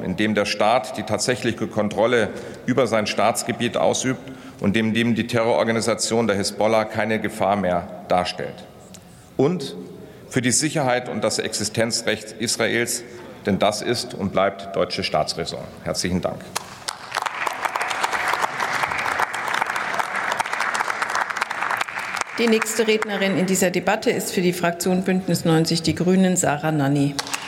in dem der Staat die tatsächliche Kontrolle über sein Staatsgebiet ausübt und in dem die Terrororganisation der Hisbollah keine Gefahr mehr darstellt. Und für die Sicherheit und das Existenzrecht Israels, denn das ist und bleibt deutsche Staatsräson. Herzlichen Dank. Die nächste Rednerin in dieser Debatte ist für die Fraktion Bündnis 90 Die Grünen Sarah Nanni.